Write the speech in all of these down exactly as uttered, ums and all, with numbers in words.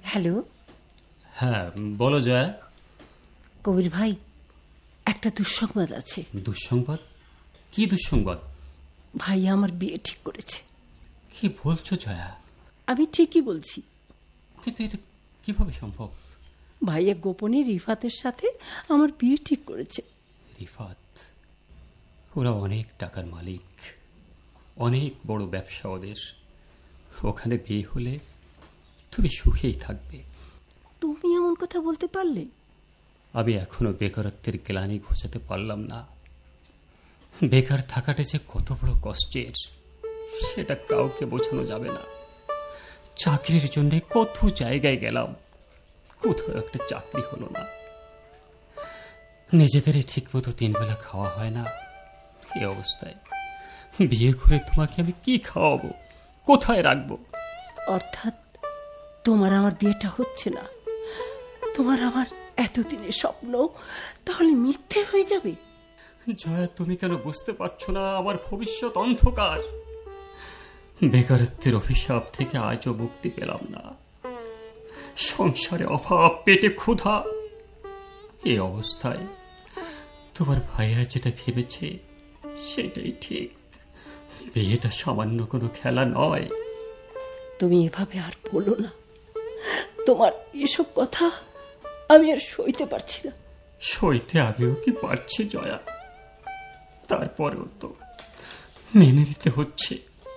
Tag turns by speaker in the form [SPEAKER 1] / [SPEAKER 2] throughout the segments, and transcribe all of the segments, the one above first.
[SPEAKER 1] Hello.
[SPEAKER 2] হ্যাঁ বলো জয়া।
[SPEAKER 1] কবির ভাই, একটা দুঃসংবাদ আছে।
[SPEAKER 2] দুঃসংবাদ? কি দুঃসংবাদ?
[SPEAKER 1] ভাইয়া আমার বিয়ে ঠিক করেছে।
[SPEAKER 2] কি বলছো জয়া?
[SPEAKER 1] আমি ঠিকই বলছি।
[SPEAKER 2] কিন্তু এটা কিভাবে সম্ভব?
[SPEAKER 1] ভাইয়া গোপনে রিফাতের সাথে আমার বিয়ে ঠিক করেছে।
[SPEAKER 2] রিফাত? ওরা অনেক টাকার মালিক, অনেক বড় ব্যবসা ওদের। ওখানে বিয়ে হলে তুমি সুখেই থাকবে।
[SPEAKER 1] তুমি এমন কথা বলতে পারলে?
[SPEAKER 2] আমি এখনো বেকারত্বের গ্লানি ঘোচাতে পারলাম না। বেকার থাকাটা যে কত বড় কষ্টের সেটা কাউকে বোঝানো যাবে না। চাকরির জন্য কত জায়গায় গেলাম, কোথাও একটা চাকরি হলো না। নিজেদেরই ঠিক মতো তিন বেলা খাওয়া হয় না। এই অবস্থায় বিয়ে করে তোমাকে আমি কি খাওয়াবো, কোথায় রাখবো?
[SPEAKER 1] অর্থাৎ তোমার আমার বিয়েটা হচ্ছে না, তোমার আমার এতদিনের স্বপ্ন তাহলে মিথ্যে হয়ে যাবে?
[SPEAKER 2] জয়া, তুমি কেন বুঝতে পারছো না আমার ভবিষ্যৎ অন্ধকার? বেকারত্বের অভিশাপ থেকে আজও মুক্তি পেলাম না। সংসারে অভাব, পেটে ক্ষুধা। এই অবস্থায় তোমার ভাইয়া যেটা ভেবেছে সেটাই ঠিক। বিয়েটা সামান্য কোনো খেলা নয়।
[SPEAKER 1] তুমি এভাবে আর বলো না। তোমার এসব কথা আমি আর সইতে পারছি না।
[SPEAKER 2] সইতে আমিও কি পারছি জয়া? তারপরেও তো মেনে নিতে হচ্ছে।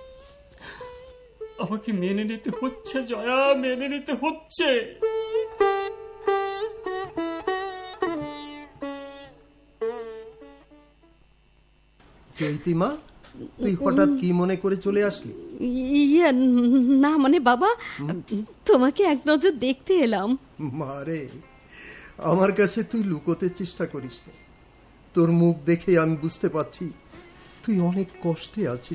[SPEAKER 2] আমাকে মেনে নিতে হচ্ছে জয়া, মেনে নিতে হচ্ছে।
[SPEAKER 3] চৈতিমা, তুই হঠাৎ কি মনে করে চলে আসলি?
[SPEAKER 4] ইয়ে না, মানে বাবা, তোমাকে এক নজর দেখতে এলাম।
[SPEAKER 3] মারে, আমার কাছে তুই লুকোতে চেষ্টা করিস না। তোর মুখ দেখে আমি বুঝতে পারছি তুই অনেক কষ্টে আছিস।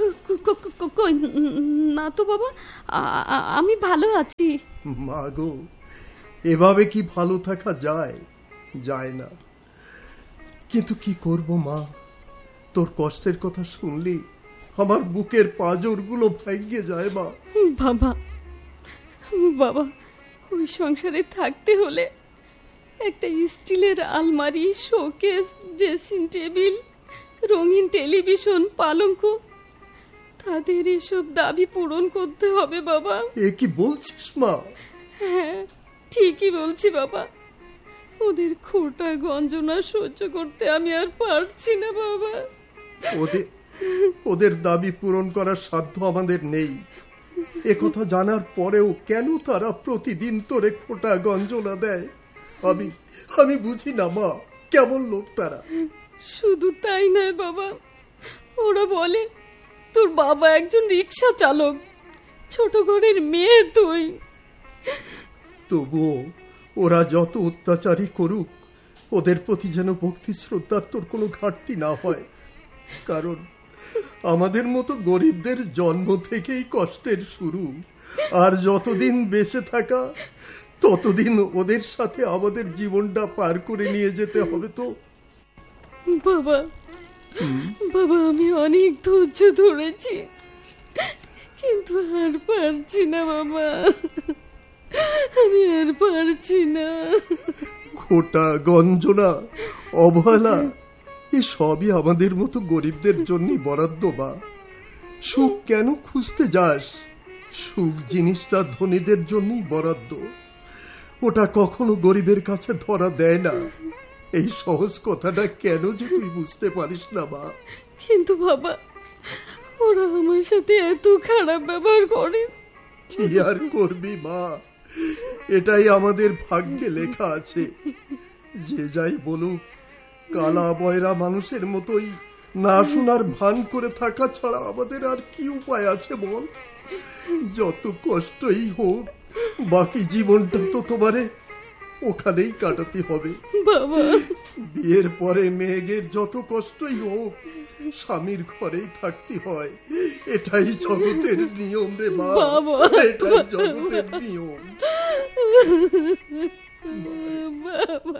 [SPEAKER 4] না তো বাবা, আমি ভালো আছি।
[SPEAKER 3] মা গো, এভাবে কি ভালো থাকা যায়? যায় না। কিন্তু কি করব মা, তোর কষ্টের কথা শুনলি আমার বুকের পাঁজরগুলো ভেঙে যায় মা।
[SPEAKER 4] বাবা বাবা ওই সংসারে থাকতে হলে একটা স্টিলের আলমারি, শোকেস, ড্রেসিং টেবিল, রঙিন টেলিভিশন, পালঙ্ক, তাদের এসব দাবি পূরণ করতে হবে বাবা।
[SPEAKER 3] এ কি বলছিস মা?
[SPEAKER 4] হ্যাঁ, ঠিকই বলছি বাবা। ওদের খোটা গঞ্জনা সহ্য করতে আমি আর পারছি না বাবা।
[SPEAKER 3] ওদের ওদের দাবি পূরণ করার সাধ্য আমাদের নেই। একথা জানার পরেও কেন তারা প্রতিদিন তোরে খোটা গঞ্জনা দেয় আমি আমি বুঝি না মা। কেমন লোক তারা!
[SPEAKER 4] শুধু তাই নয় বাবা, ওরা বলে তোর বাবা একজন রিক্সা চালক, ছোট ঘরের মেয়ে তুই।
[SPEAKER 3] তবুও ওরা যত অত্যাচারই করুক, ওদের প্রতি যেন ভক্তি শ্রদ্ধার তোর কোনো ঘাটতি না হয়। কারণ আমাদের মতো গরিবদের জন্ম থেকেই কষ্টের শুরু। আর যতদিন বেঁচে থাকা ততদিন ওদের সাথে আমাদের জীবনটা পার করে নিয়ে যেতে হবে। তো
[SPEAKER 4] বাবা বাবা আমি অনেক ধৈর্য ধরেছি, কিন্তু আর পারছি না বাবা, আমি আর পারছি না।
[SPEAKER 3] খোটা গঞ্জনা, অবহেলা, এ সবই আমাদের মতো গরিবদের জন্যই বরাদ্দ। বা সুখ কেন খুঁজতে যাস? সুখ জিনিসটা ধনীদের জন্যই বরাদ্দ। ওটা কখনো গরিবের কাছে ধরা দেয় না। এই সহজ কথাটা কেন যে তুই বুঝতে পারিস না মা?
[SPEAKER 4] কিন্তু বাবা, ওরা আমার সাথে এত খারাপ ব্যবহার করে।
[SPEAKER 3] কি আর করবি মা, এটাই আমাদের ভাগ্যে লেখা আছে। যে যাই বলুক, কালা বয়রা মানুষের মতোই না শোনার ভান করে থাকা ছাড়া আমাদের আর কি উপায় আছে বল? যত কষ্টই হোক, বাকি জীবনটা তো তোমারে ওখানেই কাটাতে হবে
[SPEAKER 4] বাবা।
[SPEAKER 3] বিয়ের পরে মেয়েদের যত কষ্টই হোক, স্বামীর ঘরেই থাকতে হয়। এটাই জগতের নিয়ম রে মা, এটাই জগতের নিয়ম।
[SPEAKER 4] বাবা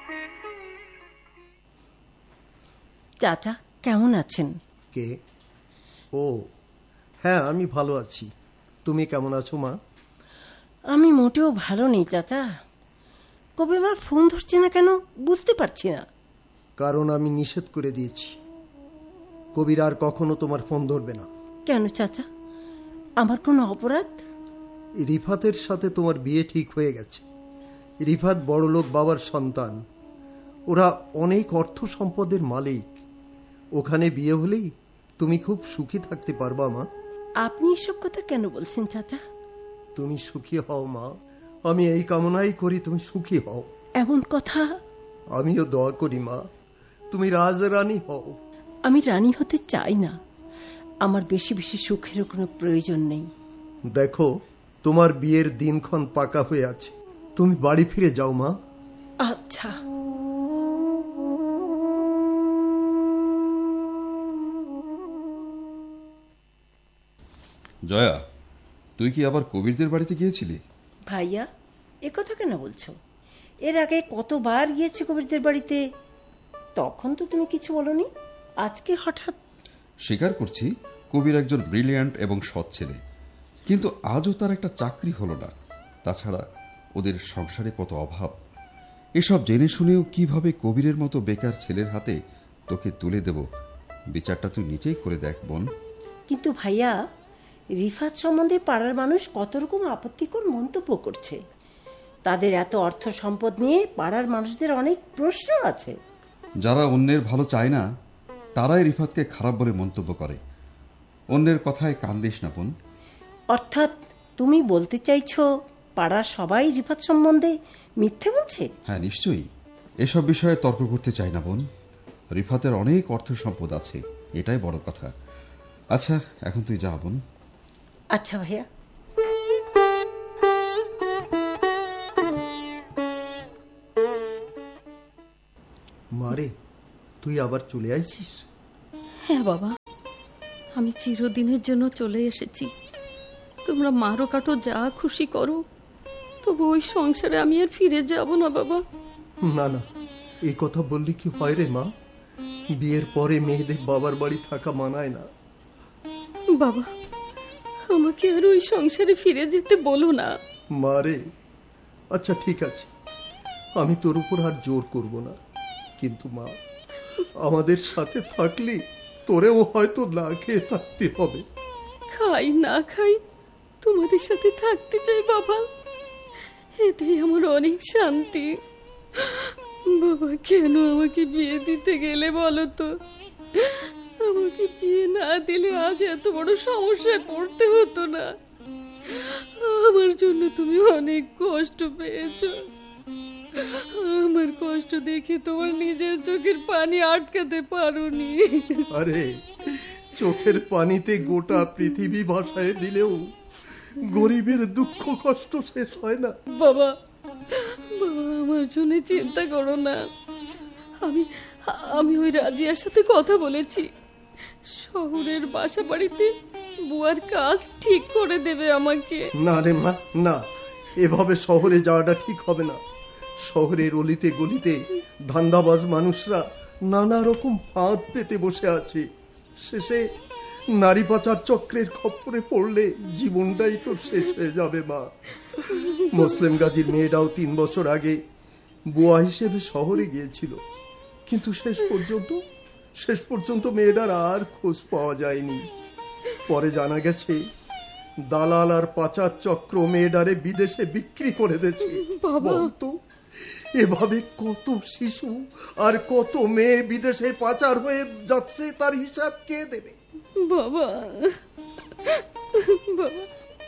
[SPEAKER 1] চাচা কেমন আছেন?
[SPEAKER 3] কে? ও হ্যাঁ, আমি ভালো আছি। তুমি কেমন আছো মা?
[SPEAKER 1] আমি মোটেও ভালো নেই চাচা। কবে আমার ফোন ধরছে না কেন বুঝতে পারছি না।
[SPEAKER 3] কারণ আমি নিষেধ করে দিয়েছি, কবির আর কখনো তোমার ফোন ধরবে না।
[SPEAKER 1] কেন চাচা, আমার কোনো অপরাধ?
[SPEAKER 3] রিফাতের সাথে তোমার বিয়ে ঠিক হয়ে গেছে। রিফাত বড়লোক বাবার সন্তান, ওরা অনেক অর্থ সম্পদের মালিক। ওখানে বিয়ে হলেই তুমি খুব সুখী থাকতে পারবা মা।
[SPEAKER 1] আপনি এসব কথা কেন বলছেন চাচা?
[SPEAKER 3] তুমি সুখী হও মা, আমি এই কামনাই করি তুমি সুখী হও।
[SPEAKER 1] এমন কথা?
[SPEAKER 3] আমিও দোয়া করি মা, তুমি রাজরানী হও।
[SPEAKER 1] আমি রানী হতে চাই না, আমার বেশি বেশি সুখেরও কোনো প্রয়োজন নেই।
[SPEAKER 3] দেখো, তোমার বিয়ের দিনক্ষণ পাকা হয়ে আছে, তুমি বাড়ি ফিরে যাও মা।
[SPEAKER 1] আচ্ছা।
[SPEAKER 5] জয়া, তুই কি আবার কবিরদের বাড়িতে গিয়েছিলি?
[SPEAKER 1] ভাইয়া, এ কথা কেন বলছো? এর আগে কতবার গিয়েছি কবিরদের বাড়িতে, তখন তো তুমি কিছু বলনি। আজকে হঠাৎ?
[SPEAKER 5] স্বীকার করছি, কবির একজন ব্রিলিয়ান্ট এবং সৎ ছেলে, কিন্তু আজও তার একটা চাকরি হলো না। তাছাড়া ওদের সংসারে কত অভাব। এসব জেনে শুনেও কিভাবে কবিরের মতো বেকার ছেলের হাতে তোকে তুলে দেব, বিচারটা তুই নিজেই করে দেখ বোন।
[SPEAKER 1] কিন্তু ভাইয়া, রিফাত সম্বন্ধে পাড়ার মানুষ কত রকম আপত্তিকর মন্তব্য করছে। তাদের এত অর্থ সম্পদ নিয়ে পাড়ার মানুষদের অনেক প্রশ্ন আছে।
[SPEAKER 5] যারা অন্যের ভালো চায় না তারাই রিফাতকে খারাপ বলে মন্তব্য করে। অন্যের কথায় কান দিস না বোন।
[SPEAKER 1] অর্থাৎ তুমি বলতে চাইছো পাড়ার সবাই রিফাত সম্বন্ধে মিথ্যে বলছে?
[SPEAKER 5] হ্যাঁ, নিশ্চয়ই। এসব বিষয়ে তর্ক করতে চাই না বোন। রিফাতের অনেক অর্থ সম্পদ আছে, এটাই বড় কথা। আচ্ছা, এখন তুই যা বোন।
[SPEAKER 1] আচ্ছা ভাইয়া।
[SPEAKER 3] মারে, তুই আবার চলে আসছিস?
[SPEAKER 4] হ্যাঁ বাবা, আমি চিরদিনের জন্য চলে এসেছি। তোমরা মারো কাটো যা খুশি করো, তবু ওই সংসারে আমি আর ফিরে যাব না বাবা।
[SPEAKER 3] না না, এই কথা বললি কি হয় রে মা? বিয়ের পরে মেয়েদের বাবার বাড়ি থাকা মানায় না।
[SPEAKER 4] বাবা, আমাকে আর ওই সংসারে ফিরে যেতে বলো না।
[SPEAKER 3] মারে, আচ্ছা ঠিক আছে, আমি তোর উপর আর জোর করব না, কিন্তু মা, আমাদের সাথে থাকলে তোরেও হয়তো না খেয়ে থাকতে হবে।
[SPEAKER 4] খাই না খাই তোমাদের সাথে থাকতে চাই বাবা, এতেই আমার অনেক শান্তি। বাবা, কেন আমাকে বিয়ে দিতে গেলে বলো তো? আমাকে বিয়ে না দিলে আজ এত বড় সমস্যায় পড়তে হতো না। আমার জন্য তুমি অনেক কষ্ট পেয়েছো, আমার কষ্ট দেখে তোমার নিজের চোখের পানি আটকাতে পারোনি।
[SPEAKER 3] আরে, চোখের পানিতে গোটা পৃথিবী ভাসায় দিলেও গরিবের দুঃখ কষ্ট শেষ হয় না।
[SPEAKER 4] বাবা, বাবা, আমার জন্য চিন্তা করো না। আমি আমি ওই রাজিয়ার সাথে কথা বলেছি, শহরের বাসা বাড়িতে বুয়ার কাজ ঠিক করে দেবে আমাকে।
[SPEAKER 3] না রে মা, না, এভাবে শহরে যাওয়াটা ঠিক হবে না। শহরের অলিতে গলিতে ধান্দাবাজ মানুষরা নানা রকম ফাঁদ পেতে বসে আছে। শেষে নারী পাচার চক্রের খপ্পরে পড়লে জীবনটাই তো শেষ হয়ে যাবে মা। মুসলিম গাজীর মেয়েটাও তিন বছর আগে বুয়া হিসেবে শহরে গিয়েছিল, কিন্তু শেষ পর্যন্ত শেষ পর্যন্ত মেয়েটার আর খোঁজ পাওয়া যায়নি। পরে জানা গেছে দালাল আর পাচার চক্র মেয়েটারে বিদেশে বিক্রি করে দিয়েছে। বলতো, এভাবে কত শিশু আর কত মেয়ে বিদেশে পাচার হয়ে যাচ্ছে, তার হিসাব কে দেবে?
[SPEAKER 4] বাবা, বাবা,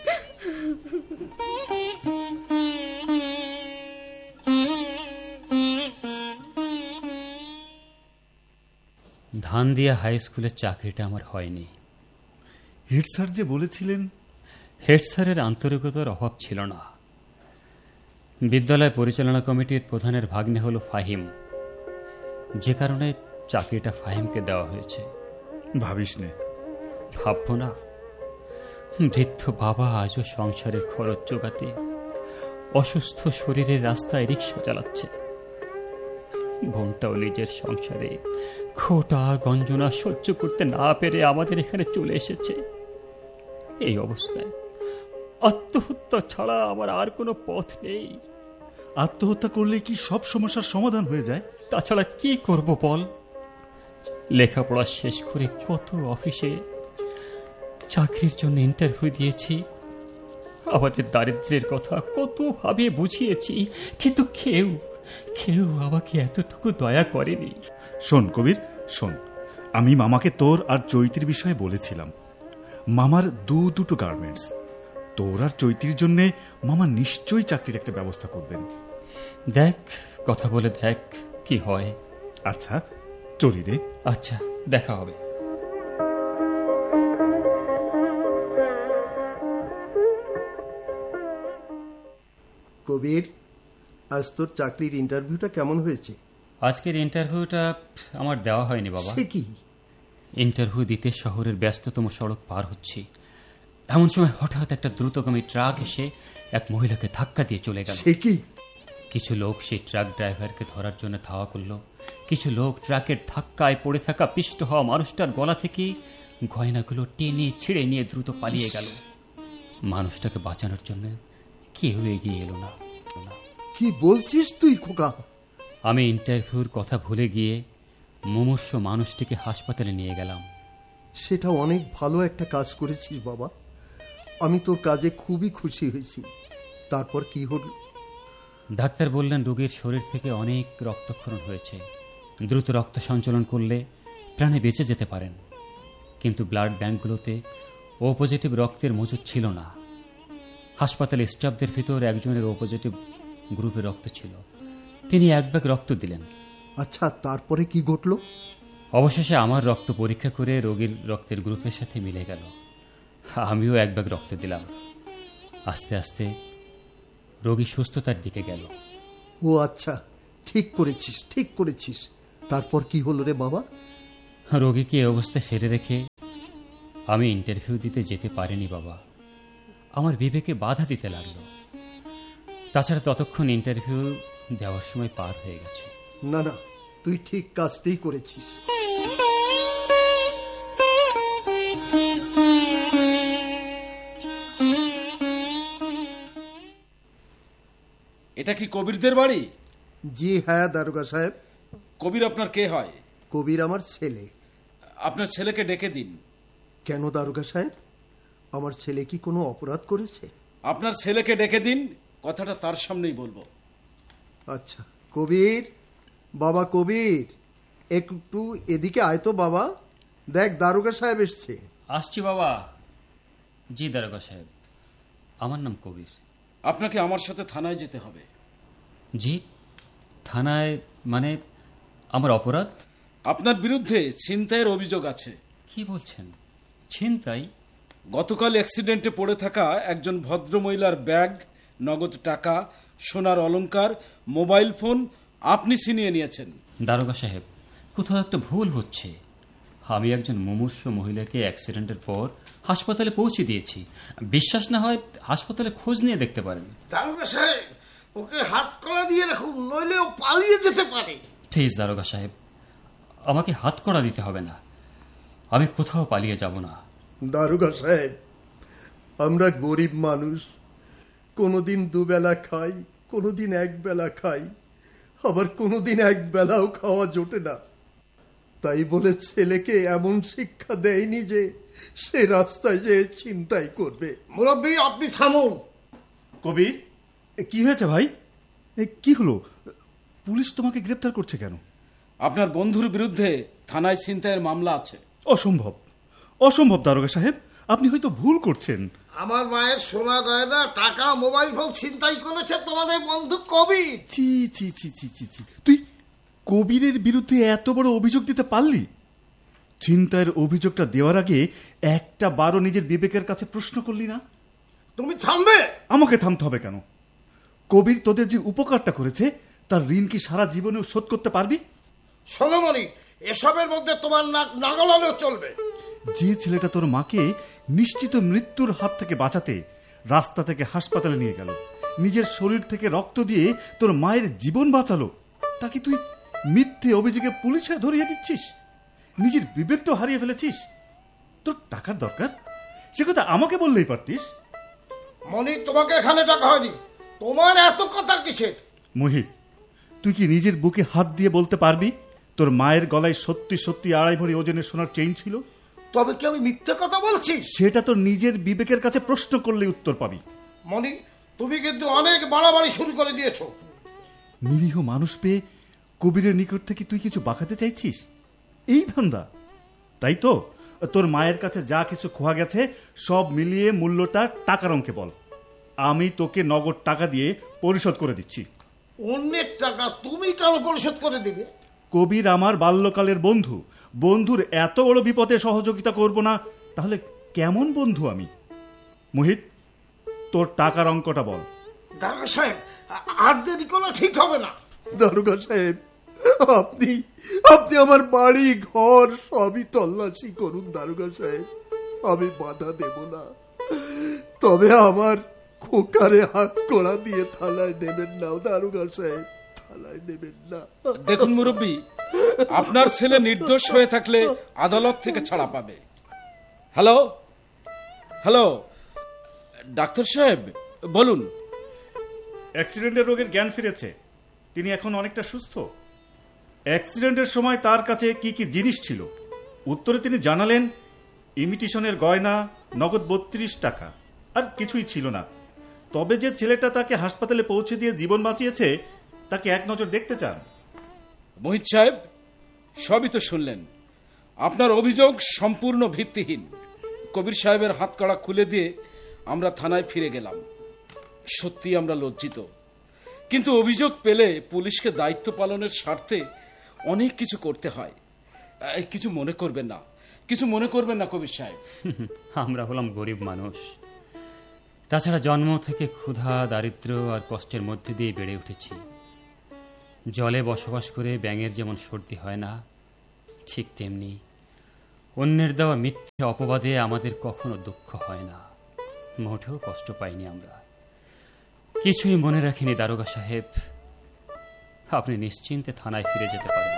[SPEAKER 2] ধানদিয়া হাই স্কুলের চাকরিটা আমার হয়নি।
[SPEAKER 6] হেড স্যার যে বলেছিলেন।
[SPEAKER 2] হেড স্যারের আন্তরিকতার অভাব ছিল না। বিদ্যালয় পরিচালনা কমিটির প্রধানের ভাগ্নে হল ফাহিম, যে কারণে চাকরিটা ফাহিমকে দেওয়া হয়েছে।
[SPEAKER 6] ভাবিস নে।
[SPEAKER 2] ভাবব না? বৃদ্ধ বাবা আজও সংসারের খরচ জোগাতে অসুস্থ শরীরের রাস্তায় রিক্সা চালাচ্ছে। বোনটাও নিজের সংসারে খোটা গঞ্জনা সহ্য করতে না পেরে আমাদের এখানে চলে এসেছে। এই অবস্থায় আত্মহত্যা ছাড়া আমার আর কোনো পথ নেই।
[SPEAKER 6] আত্মহত্যা করলে কি সব সমস্যার সমাধান হয়ে যায়?
[SPEAKER 2] তাছাড়া কি করব বল? লেখাপড়া শেষ করে কত অফিসে চাকরির জন্য ইন্টারভিউ দিয়েছি, আমাদের দারিদ্র্যের কথা কত ভাবে বুঝিয়েছি, কিন্তু কেউ কেউ আমাকে এতটুকু দয়া করেনি।
[SPEAKER 6] শোন কবির, শোন, আমি মামাকে তোর আর চৈতির বিষয়ে বলেছিলাম। মামার দু দুটো গার্মেন্টস, তোর আর চৈতির জন্য মামা নিশ্চয়ই চাকরির একটা ব্যবস্থা করবেন।
[SPEAKER 2] দেখ, কথা বলে দেখ কি হয়।
[SPEAKER 6] আচ্ছা চলি রে।
[SPEAKER 2] আচ্ছা, দেখা হবে।
[SPEAKER 3] কবির, আজ তোর চাকরির ইন্টারভিউটা কেমন হয়েছে?
[SPEAKER 2] আজকের ইন্টারভিউটা আমার দেওয়া হয়নি বাবা।
[SPEAKER 3] সে কি?
[SPEAKER 2] ইন্টারভিউ দিতে শহরের ব্যস্ততম সড়ক পার হচ্ছি, এমন সময় হঠাৎ একটা দ্রুতগামী ট্রাক এসে এক মহিলাকে ধাক্কা দিয়ে চলে গেল।
[SPEAKER 3] সে কি?
[SPEAKER 2] কিছু লোক সেই ট্রাক ড্রাইভারকে ধরার জন্য ধাওয়া করলো। কিছু লোক ট্রাকের ধাক্কায় পড়ে থাকা পিষ্ট হওয়া মানুষটার গলা থেকে গয়নাগুলো টেনে ছিঁড়ে নিয়ে দ্রুত পালিয়ে গেল। মানুষটাকে বাঁচানোর জন্য কেউ এগিয়ে এলো না।
[SPEAKER 3] কি বলছিস তুই খোকা?
[SPEAKER 2] আমি ইন্টারভিউর কথা ভুলে গিয়ে মুমূর্ষ মানুষটিকে হাসপাতালে নিয়ে গেলাম।
[SPEAKER 3] সেটা অনেক ভালো একটা কাজ করেছিস বাবা, আমি তোর কাজে খুবই খুশি হয়েছি। তারপর কি হল?
[SPEAKER 2] ডাক্তার বললেন রোগীর শরীর থেকে অনেক রক্তক্ষরণ হয়েছে, দ্রুত রক্ত সঞ্চালন করলে প্রাণে বেঁচে যেতে পারেন। কিন্তু ব্লাড ব্যাংকগুলোতে ও পজিটিভ রক্তের মজুদ ছিল না। হাসপাতালে স্টাফদের ভিতর একজনের ও পজিটিভ গ্রুপের রক্ত ছিল, তিনি এক ব্যাগ রক্ত দিলেন।
[SPEAKER 3] আচ্ছা, তারপরে কি ঘটল?
[SPEAKER 2] অবশেষে আমার রক্ত পরীক্ষা করে রোগীর রক্তের গ্রুপের সাথে মিলে গেল। আমিও এক ব্যাগ রক্ত দিলাম। আস্তে আস্তে রোগী সুস্থতার দিকে গেল।
[SPEAKER 3] ও আচ্ছা, ঠিক করেছিস ঠিক করেছিস তারপর কি হলো রে বাবা?
[SPEAKER 2] রোগীকে এই অবস্থায় ফেলে রেখে আমি ইন্টারভিউ দিতে যেতে পারিনি বাবা। আমার বিবেকে বাধা দিতে লাগলো। তাছাড়া ততক্ষণ ইন্টারভিউ দেওয়ার সময় পার হয়ে গেছে।
[SPEAKER 3] না না, তুই ঠিক কাজটাই করেছিস।
[SPEAKER 7] এটা কি কবিরদের বাড়ি?
[SPEAKER 3] জি হ্যাঁ দারোগা সাহেব।
[SPEAKER 7] কবির আপনার কে হয়?
[SPEAKER 3] কবির আমার ছেলে।
[SPEAKER 7] আপনার ছেলেকে ডেকে দিন।
[SPEAKER 3] কেন দারোগা সাহেব, আমার ছেলে কি কোনো অপরাধ করেছে?
[SPEAKER 7] আপনার ছেলেকে ডেকে দিন, কথাটা তার সামনেই বলবো।
[SPEAKER 3] আচ্ছা কবির, বাবা কবির, একটু এদিকে আয় তো বাবা, দেখ দারোগা সাহেব এসছে।
[SPEAKER 2] আসছি বাবা। জি দারোগা সাহেব, আমার নাম কবির।
[SPEAKER 7] আপনাকে আমার সাথে থানায় যেতে হবে।
[SPEAKER 2] জি, থানায় মানে? আমার অপরাধ?
[SPEAKER 7] আপনার বিরুদ্ধে ছিনতাইয়ের অভিযোগ আছে।
[SPEAKER 2] কি বলছেন? ছিনতাই?
[SPEAKER 7] গতকাল অ্যাক্সিডেন্টে পড়ে থাকা একজন ভদ্রমহিলার ব্যাগ, নগদ টাকা, সোনার অলংকার, মোবাইল ফোন আপনি ছিনিয়ে নিয়েছেন।
[SPEAKER 2] দারোগা সাহেব, কোথাও একটা ভুল হচ্ছে। আমি একজন মুমূর্ষ মহিলাকে অ্যাক্সিডেন্টের পর হাসপাতালে পৌঁছে দিয়েছি। বিশ্বাস না হয় হাসপাতালে খোঁজ নিয়ে দেখতে পারেন।
[SPEAKER 8] দারোগা সাহেব, ওকে হাত কড়া দিয়ে রাখুন, নইলে ও পালিয়ে যেতে পারে।
[SPEAKER 2] প্লিজ দারোগা সাহেব, আমাকে হাত কড়া দিতে হবে না, আমি কোথাও পালিয়ে যাব না।
[SPEAKER 3] দারোগা সাহেব, আমরা গরিব মানুষ, কোনোদিন দুবেলা খাই, কোনোদিন এক বেলা খাই, আবার কোনোদিন এক বেলাও খাওয়া জোটে না। তাই বলে ছেলেকে এমন শিক্ষা দেয়নি যে সে রাস্তায় যে ছিনতাই করবে।
[SPEAKER 8] মুরব্বী, আপনি থামুন।
[SPEAKER 6] কবির, কি হয়েছে ভাই? কি হলো? পুলিশ তোমাকে গ্রেপ্তার করছে কেন?
[SPEAKER 7] আপনার বন্ধুর বিরুদ্ধে থানায় ছিনতাইয়ের মামলা আছে।
[SPEAKER 6] অসম্ভব, অসম্ভব দারোগা সাহেব, আপনি হয়তো ভুল করছেন।
[SPEAKER 8] আমার মায়ের সোনা গয়না, টাকা, মোবাইল ফোন ছিনতাই করেছে তোমাদের বন্ধু কবির।
[SPEAKER 6] চি চি চি চি চি চি তুই কবিরের বিরুদ্ধে এত বড় অভিযোগ দিতে পারলি? ছিনতাইয়ের অভিযোগটা দেওয়ার আগে একটা বারো নিজের বিবেকের কাছে প্রশ্ন করলি না?
[SPEAKER 8] তুমি থামবে?
[SPEAKER 6] আমাকে থামতে হবে কেন? কবির তোদের যে উপকারটা করেছে তার ঋণ কি সারা জীবনেও শোধ করতে পারবি?
[SPEAKER 8] সোনামণি, এসবের মধ্যে তোমার নাক না গলালেও চলবে।
[SPEAKER 6] যে ছেলেটা তোর মাকে নিশ্চিত মৃত্যুর হাত থেকে বাঁচাতে রাস্তা থেকে হাসপাতালে নিয়ে গেল, নিজের শরীর থেকে রক্ত দিয়ে তোর মায়ের জীবন বাঁচালো, তাকে তুই মিথ্যে অভিযোগে পুলিশে ধরিয়ে দিচ্ছিস, নিজের বিবেকটা হারিয়ে ফেলেছিস। তোর টাকার দরকার, সে কথা আমাকে বললেই পারতিস।
[SPEAKER 8] মনি, তোমাকে এখানে টাকা হয়নি, তোমার এত কথা কিসের?
[SPEAKER 6] মোহিত, তুই কি নিজের বুকে হাত দিয়ে বলতে পারবি তোর মায়ের গলায় সত্যি সত্যি আড়াই ভরি ওজনের সোনার চেইন ছিল?
[SPEAKER 8] তবে কি আমি মিথ্যে কথা বলছি?
[SPEAKER 6] সেটা তোর নিজের বিবেকের কাছে প্রশ্ন করলে উত্তর পাবি।
[SPEAKER 8] মনি, তুমি কিন্তু অনেক বাড়াবাড়ি শুরু করে দিয়েছো।
[SPEAKER 6] নিরীহ মানুষ পেয়ে কবিরের নিকট থেকে তুই কিছু বাঁকাতে চাইছিস, এই ধান্দা? তাই তো তোর মায়ের কাছে যা কিছু খোয়া গেছে সব মিলিয়ে মূল্যটা টাকার অঙ্কে বল, আমি তোকে নগদ টাকা দিয়ে পরিশোধ করে দিচ্ছি।
[SPEAKER 8] অন্যের টাকা তুমি কেন পরিশোধ করে দিবে?
[SPEAKER 6] কবির আমার বাল্যকালের বন্ধু, বন্ধুর এত বড় বিপদে সহযোগিতা করব না তাহলে কেমন বন্ধু আমি? মোহিত, তোর টাকার অঙ্কটা বল।
[SPEAKER 8] দারোগা সাহেব, আর দেরি করলে ঠিক হবে না।
[SPEAKER 3] দারোগা সাহেব, আপনি আপনি আমার বাড়ি ঘর সবই তল্লাশি করুন দারোগা সাহেব, আমি বাধা দেব না, তবে আমার খোকারে হাত কড়া দিয়ে থানায় নেবেন না দারোগা সাহেব, থানায় নেবেন না।
[SPEAKER 7] দেখুন মুরব্বী, আপনার ছেলে নির্দোষ হয়ে থাকলে আদালত থেকে ছাড়া পাবে। হ্যালো হ্যালো ডাক্তার সাহেব, বলুন।
[SPEAKER 6] অ্যাক্সিডেন্টের রোগের জ্ঞান ফিরেছে, তিনি এখন অনেকটা সুস্থ। অ্যাক্সিডেন্টের সময় তার কাছে কি কি জিনিস ছিল? উত্তরে তিনি জানালেন ইমিটেশনের গয়না, নগদ বত্রিশ টাকা, আর কিছুই ছিল না। তবে যে ছেলেটা তাকে হাসপাতালে পৌঁছে দিয়ে জীবন বাঁচিয়েছে তাকে এক নজর দেখতে চান।
[SPEAKER 7] মোহিত সাহেব, সবই তো শুনলেন। আপনার অভিযোগ সম্পূর্ণ ভিত্তিহীন। কবির সাহেবের হাতকড়া খুলে দিয়ে আমরা থানায় ফিরে গেলাম। সত্যি আমরা লজ্জিত, কিন্তু অভিযোগ পেলে পুলিশকে দায়িত্ব পালনের স্বার্থে অনেক কিছু করতে হয়। কিছু মনে করবেন না, কিছু মনে করবেন না কবির সাহেব।
[SPEAKER 2] আমরা হলাম গরিব মানুষ, তাছাড়া জন্ম থেকে ক্ষুধা, দারিদ্র্য আর কষ্টের মধ্যে দিয়ে বেড়ে উঠেছি। জলে বসবাস করে ব্যাঙের যেমন সর্দি হয় না, ঠিক তেমনি অন্যের দেওয়া মিথ্যে অপবাদে আমাদের কখনো দুঃখ হয় না, মোটেও কষ্ট পাইনি আমরা। কিছুই মনে রাখিনি দারোগা সাহেব, আপনি নিশ্চিন্তে থানায় ফিরে যেতে পারেন।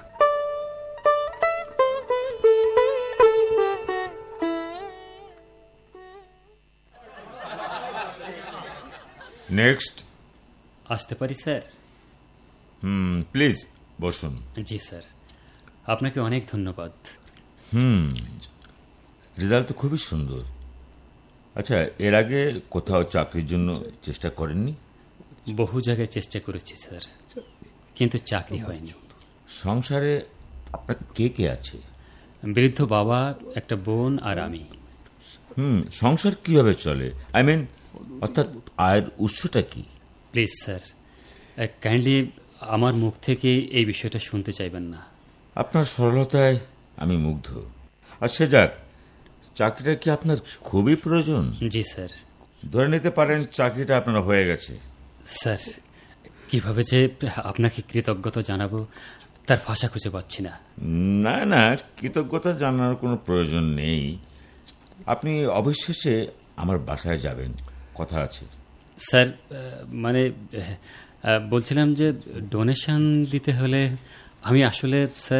[SPEAKER 9] নেক্সট।
[SPEAKER 2] আসতে পারি স্যার?
[SPEAKER 9] হুম, প্লিজ বসুন।
[SPEAKER 2] জি স্যার, আপনাকে অনেক ধন্যবাদ।
[SPEAKER 9] হুম, রেজাল্ট তো খুবই সুন্দর। আচ্ছা, এর আগে কোথাও চাকরির জন্য চেষ্টা করেননি?
[SPEAKER 2] বহু জায়গায় চেষ্টা করেছি স্যার, কিন্তু চাকরি হয়নি।
[SPEAKER 9] সংসারে আপনার কে কে আছে?
[SPEAKER 2] বৃদ্ধ বাবা, একটা বোন আর আমি।
[SPEAKER 9] হুম, সংসার কিভাবে চলে? আই মিন, অর্থাৎ আয়ের উৎসটা কি?
[SPEAKER 2] প্লিজ স্যার, কাইন্ডলি আমার মুখ থেকে এই বিষয়টা শুনতে চাইবেন না।
[SPEAKER 9] আপনার সরলতায় আমি মুগ্ধ। আর সে যাক, চাকরিটা কি আপনার খুবই প্রয়োজন?
[SPEAKER 2] জি স্যার।
[SPEAKER 9] ধরে নিতে পারেন চাকরিটা আপনার হয়ে গেছে।
[SPEAKER 2] স্যার, কিভাবে যে আপনাকে কৃতজ্ঞতা জানাবো তার ভাষা খুঁজে পাচ্ছি না।
[SPEAKER 9] না না, কৃতজ্ঞতা জানার কোনো প্রয়োজন নেই। আপনি অবশেষে আমার বাসায় যাবেন, কথা আছে।
[SPEAKER 2] স্যার, মানে বলছিলাম যে ডোনেশন দিতে হলে আমি আসলে স্যার।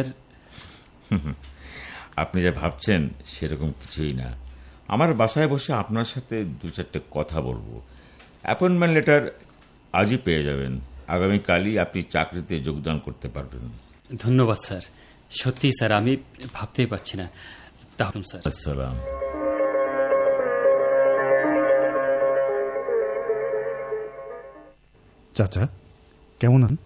[SPEAKER 9] আপনি যা ভাবছেন সেরকম কিছুই না। আমার বাসায় বসে আপনার সাথে দু চারটে কথা বলবো। অ্যাপয়েন্টমেন্ট লেটার আজই পেয়ে যাবেন। আগামীকালই আপনি চাকরিতে যোগদান করতে পারবেন।
[SPEAKER 2] ধন্যবাদ স্যার, সত্যি স্যার আমি ভাবতেই পারছি না। তাহলে স্যার,
[SPEAKER 9] আসসালাম।
[SPEAKER 6] চাচা কেমন আছেন?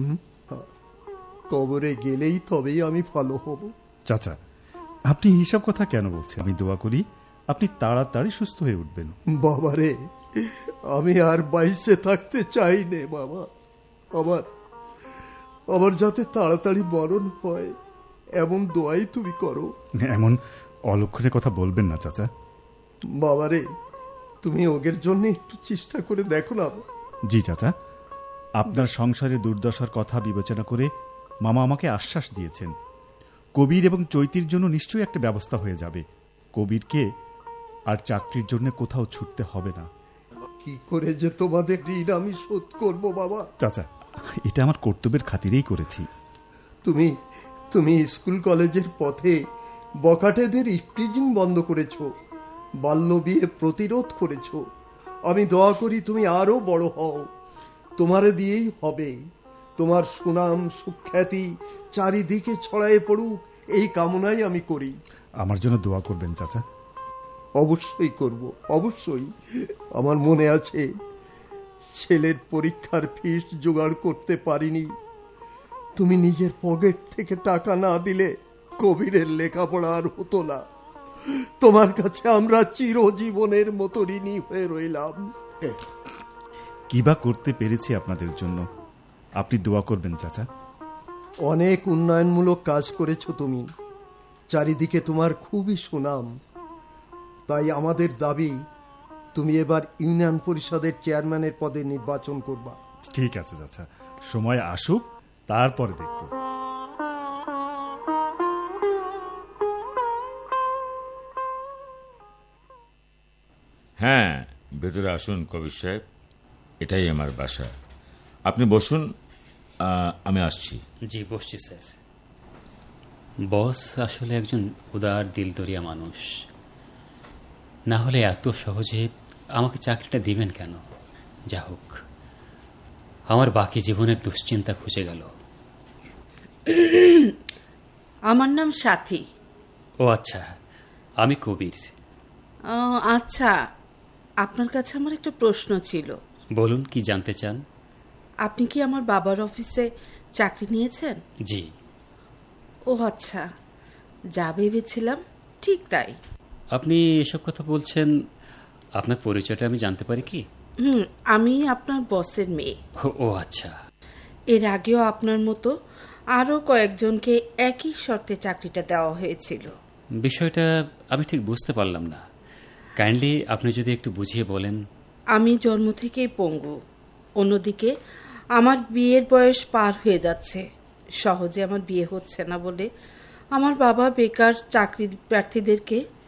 [SPEAKER 3] কবরে গেলেই তবেই আমি ভালো হব।
[SPEAKER 6] চাচা, আপনি এইসব কথা কেন বলছেন? আমি দোয়া করি আপনি তাড়াতাড়ি সুস্থ হয়ে উঠবেন।
[SPEAKER 3] বাবারে, আমি আর বাইসে থাকতে চাই নে বাবা। আমার আমার যাতে তাড়াতাড়ি মরণ হয় এমন দোয়াই তুমি করো।
[SPEAKER 6] এমন অলক্ষণের কথা বলবেন না চাচা।
[SPEAKER 3] বাবারে, তুমি ওদের জন্য একটু চেষ্টা করে দেখো না।
[SPEAKER 6] জি চাচা, আপনার সংসারে দুর্দশার কথা বিবেচনা করে মামা আমাকে আশ্বাস দিয়েছেন কবির এবং চৈতির জন্য নিশ্চয়ই একটা ব্যবস্থা হয়ে যাবে। কবিরকে আর চাকরির জন্য কোথাও ছুটতে হবে না।
[SPEAKER 3] কি করে যে তোমাদের ঋণ আমি শোধ করবো বাবা?
[SPEAKER 6] চাচা, এটা আমার কর্তব্যের খাতিরেই করেছি।
[SPEAKER 3] তুমি তুমি স্কুল কলেজের পথে বখাটেদের ইফটিজিং বন্ধ করেছো, বাল্য বিয়ে প্রতিরোধ করেছো। আমি দোয়া করি তুমি আরো বড় হও, তোমারে দিয়েই হবে। তোমার সুনাম সুখ্যাতি চারিদিকে ছড়ায়ে পড়ুক, এই কামনাই আমি করি।
[SPEAKER 6] আমার জন্য দোয়া করবেন চাচা।
[SPEAKER 3] অবশ্যই করব, অবশ্যই। আমার মনে আছে ছেলের পরীক্ষার ফিস জোগাড় করতে পারিনি, তুমি নিজের পকেট থেকে টাকা না দিলে কবিরের লেখাপড়া আর হতো না। তোমার কাছে আমরা চিরজীবনের মতো ঋণী হয়ে রইলাম।
[SPEAKER 6] কিবা করতে পেরেছি আপনাদের জন্য, আপনি দোয়া করবেন চাচা।
[SPEAKER 3] অনেক উন্নয়নমূলক কাজ করেছো তুমি, চারিদিকে তোমার খুবই সুনাম। তাই আমাদের দাবি তুমি এবার ইউনিয়ন পরিষদের চেয়ারম্যানের পদে নির্বাচন করবা।
[SPEAKER 6] ঠিক আছে চাচা, সময় আসুক, তারপরে দেখব।
[SPEAKER 9] হ্যাঁ, ভেতরে আসুন কবির সাহেব, এটাই আমার বাসা। আপনি বসুন, আমি আসছি।
[SPEAKER 2] জি, বসছি স্যার। বস আসলে একজন উদার দিলদরিয়া মানুষ, না হলে এত সহজে আমাকে চাকরিটা দিবেন কেন? যা হোক, আমার বাকি জীবনের দুশ্চিন্তা খুঁজে গেল।
[SPEAKER 10] আমার নাম সাথী।
[SPEAKER 2] ও আচ্ছা, আমি কবির।
[SPEAKER 10] আচ্ছা, আপনার কাছে আমার একটা প্রশ্ন ছিল।
[SPEAKER 2] বলুন, কি জানতে চান?
[SPEAKER 10] আপনি কি আমার বাবার অফিসে চাকরি নিয়েছেন?
[SPEAKER 2] জি।
[SPEAKER 10] ও আচ্ছা, যা ভেবেছিলাম ঠিক তাই।
[SPEAKER 2] আপনি এসব কথা বলছেন, আপনার পরিচয়টা আমি জানতে পারি কি?
[SPEAKER 10] হুম, আমি আপনার বসের মেয়ে।
[SPEAKER 2] ও আচ্ছা।
[SPEAKER 10] এর আগেও আপনার মতো আরো কয়েকজনকে একই শর্তে চাকরিটা দেওয়া হয়েছিল।
[SPEAKER 2] বিষয়টা আমি ঠিক বুঝতে পারলাম না, কাইন্ডলি আপনি যদি একটু বুঝিয়ে বলেন।
[SPEAKER 10] আমি জন্ম থেকেই পঙ্গু, অন্যদিকে আমার বিয়ের বয়স পার হয়ে যাচ্ছে, সহজে আমার বিয়ে হচ্ছে না বলে আমার বাবা বেকার চাকরি প্রার্থীদেরকে